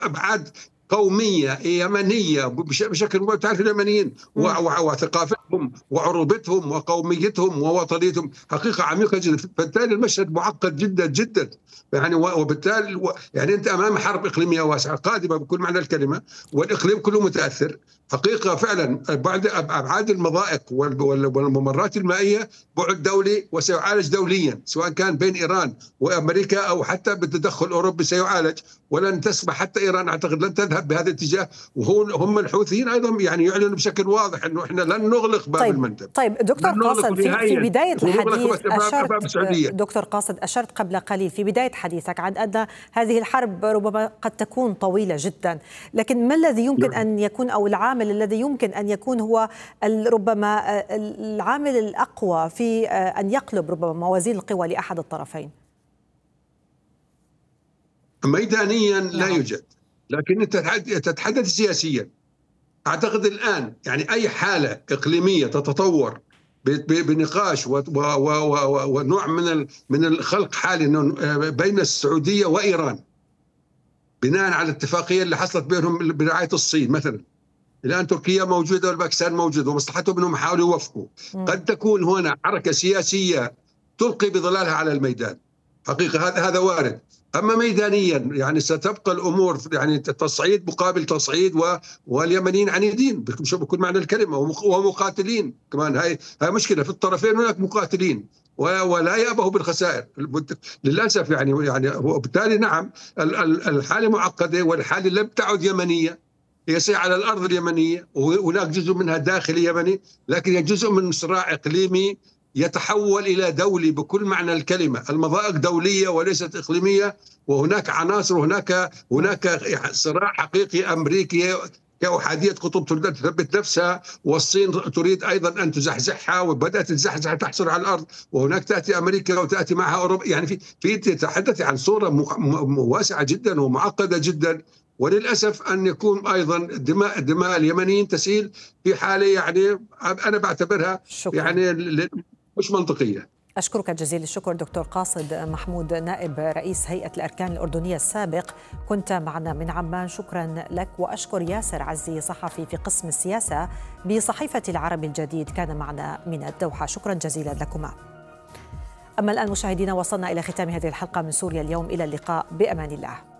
ابعاد قوميه يمنيه بشكل تعرف اليمنيين وثقافتهم وعروبتهم وقوميتهم ووطنيتهم حقيقه عميقه جدا، فبالتالي المشهد معقد جدا جدا يعني. وبالتالي يعني انت امام حرب اقليميه واسعه قادمه بكل معنى الكلمه، والاقليم كله متاثر حقيقه فعلا. بعد ابعاد المضائق والممرات المائيه بعد دولي وسيعالج دوليا، سواء كان بين ايران وامريكا او حتى بالتدخل الاوروبي سيعالج. ولن تسمح حتى ايران، اعتقد لن تذهب بهذا الاتجاه. وهم الحوثيين ايضا يعني يعلنوا بشكل واضح انه احنا لن نغلق باب المندب. طيب دكتور قاصد، في بدايه الحديث دكتور قاصد اشرت قبل قليل في بدايه حديثك عن ان هذه الحرب ربما قد تكون طويله جدا، لكن ما الذي يمكن ان يكون، او العامل الذي يمكن ان يكون هو ربما العامل الاقوى في ان يقلب ربما موازين القوى لاحد الطرفين؟ ميدانيا لا يوجد، لكن انت تتحدث سياسيا. اعتقد الان يعني اي حاله اقليميه تتطور بنقاش ونوع من الخلق حالي بين السعوديه وايران بناء على الاتفاقيه اللي حصلت بينهم برعايه الصين مثلا. الان تركيا موجوده والباكستان موجود ومصلحتهم انهم يحاولوا يوفقوا. قد تكون هنا حركه سياسيه تلقي بظلالها على الميدان، حقيقه هذا وارد. اما ميدانيا يعني ستبقى الامور يعني تصعيد مقابل تصعيد، واليمنيين عنيدين بكل معنى الكلمه ومقاتلين كمان. هاي مشكله في الطرفين، هناك مقاتلين ولا يأبهوا بالخسائر للاسف يعني. وبالتالي نعم الحاله معقده، والحاله لم تعد يمنيه، هي على الارض اليمنيه، وهناك جزء منها داخلي يمني، لكن هي جزء من صراع اقليمي يتحول إلى دولي بكل معنى الكلمة. المضائق دولية وليست إقليمية، وهناك عناصر، هناك صراع حقيقي أمريكي كأحادية قطب تريد أن تثبت نفسها، والصين تريد أيضا أن تزحزحها وبدأت تزحزح تحصل على الأرض، وهناك تأتي أمريكا وتأتي معها أوروبا. يعني في تتحدث عن صورة واسعة جدا ومعقدة جدا. وللأسف أن يكون أيضا دماء اليمنيين تسيل في حالة يعني أنا بعتبرها يعني مش منطقية. أشكرك جزيل الشكر دكتور قاصد محمود، نائب رئيس هيئة الأركان الأردنية السابق، كنت معنا من عمان. شكرا لك. وأشكر ياسر عزي صحفي في قسم السياسة بصحيفة العربي الجديد، كان معنا من الدوحة. شكرا جزيلا لكما. أما الآن مشاهدينا، وصلنا إلى ختام هذه الحلقة من سوريا اليوم. إلى اللقاء، بأمان الله.